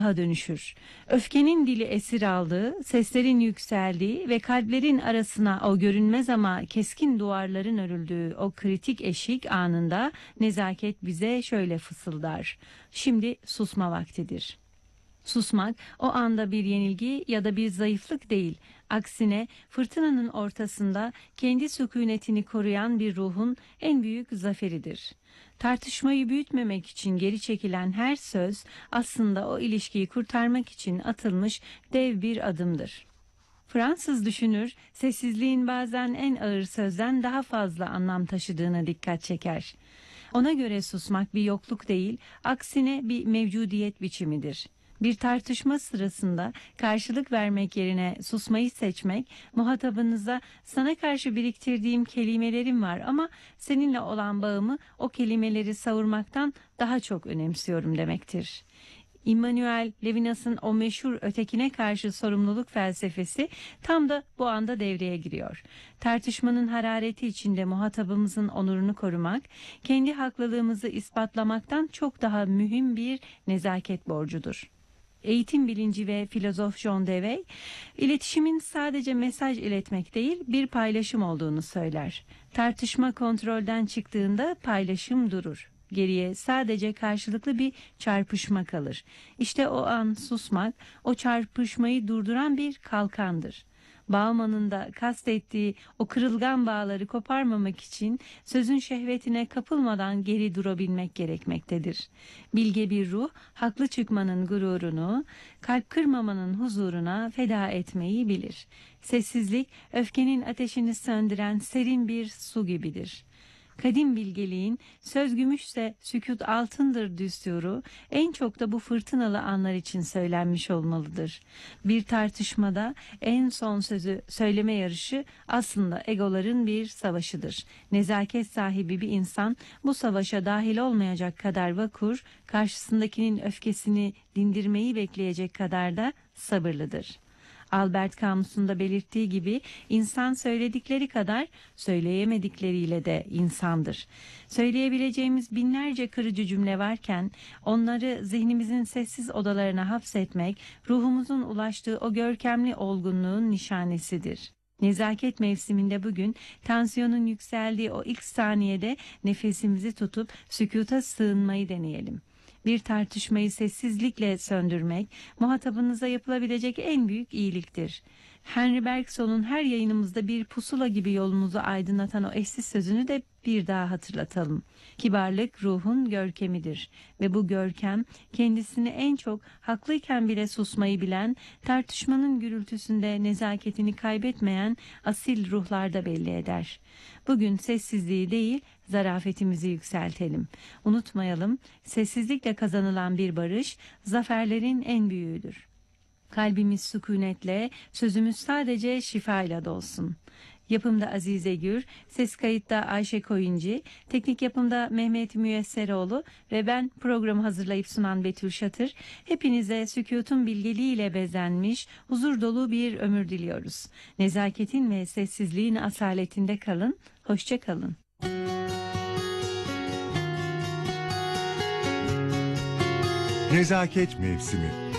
dönüşür. Öfkenin dili esir aldığı, seslerin yükseldiği ve kalplerin arasına o görünmez ama keskin duvarların örüldüğü o kritik eşik anında nezaket bize şöyle fısıldar: Şimdi susma vaktidir. Susmak o anda bir yenilgi ya da bir zayıflık değil. Aksine fırtınanın ortasında kendi sükunetini koruyan bir ruhun en büyük zaferidir. Tartışmayı büyütmemek için geri çekilen her söz aslında o ilişkiyi kurtarmak için atılmış dev bir adımdır. Fransız düşünür, sessizliğin bazen en ağır sözden daha fazla anlam taşıdığına dikkat çeker. Ona göre susmak bir yokluk değil, aksine bir mevcudiyet biçimidir. Bir tartışma sırasında karşılık vermek yerine susmayı seçmek, muhatabınıza sana karşı biriktirdiğim kelimelerim var ama seninle olan bağımı o kelimeleri savurmaktan daha çok önemsiyorum demektir. Immanuel Levinas'ın o meşhur ötekine karşı sorumluluk felsefesi tam da bu anda devreye giriyor. Tartışmanın harareti içinde muhatabımızın onurunu korumak, kendi haklılığımızı ispatlamaktan çok daha mühim bir nezaket borcudur. Eğitim bilinci ve filozof John Dewey, iletişimin sadece mesaj iletmek değil, bir paylaşım olduğunu söyler. Tartışma kontrolden çıktığında paylaşım durur. Geriye sadece karşılıklı bir çarpışma kalır. İşte o an susmak, o çarpışmayı durduran bir kalkandır. Bauman'ın da kastettiği o kırılgan bağları koparmamak için sözün şehvetine kapılmadan geri durabilmek gerekmektedir. Bilge bir ruh, haklı çıkmanın gururunu, kalp kırmamanın huzuruna feda etmeyi bilir. Sessizlik, öfkenin ateşini söndüren serin bir su gibidir. Kadim bilgeliğin söz gümüşse sükût altındır düsturu en çok da bu fırtınalı anlar için söylenmiş olmalıdır. Bir tartışmada en son sözü söyleme yarışı aslında egoların bir savaşıdır. Nezaket sahibi bir insan bu savaşa dahil olmayacak kadar vakur, karşısındakinin öfkesini dindirmeyi bekleyecek kadar da sabırlıdır. Albert Camus'un da belirttiği gibi insan söyledikleri kadar söyleyemedikleriyle de insandır. Söyleyebileceğimiz binlerce kırıcı cümle varken onları zihnimizin sessiz odalarına hapsetmek ruhumuzun ulaştığı o görkemli olgunluğun nişanesidir. Nezaket mevsiminde bugün tansiyonun yükseldiği o ilk saniyede nefesimizi tutup sükuta sığınmayı deneyelim. Bir tartışmayı sessizlikle söndürmek, muhatabınıza yapılabilecek en büyük iyiliktir. Henry Bergson'un her yayınımızda bir pusula gibi yolumuzu aydınlatan o eşsiz sözünü de bir daha hatırlatalım. Kibarlık ruhun görkemidir ve bu görkem kendisini en çok haklıyken bile susmayı bilen, tartışmanın gürültüsünde nezaketini kaybetmeyen asil ruhlarda belli eder. Bugün sessizliği değil, zarafetimizi yükseltelim. Unutmayalım, sessizlikle kazanılan bir barış, zaferlerin en büyüğüdür. Kalbimiz sükunetle, sözümüz sadece şifayla dolsun. Yapımda Azize Gür, ses kayıtta Ayşe Koyuncu, teknik yapımda Mehmet Müyesseroğlu ve ben programı hazırlayıp sunan Betül Şatır. Hepinize sükûtun bilgeliğiyle bezenmiş, huzur dolu bir ömür diliyoruz. Nezaketin ve sessizliğin asaletinde kalın, hoşça kalın. Nezaket mevsimi.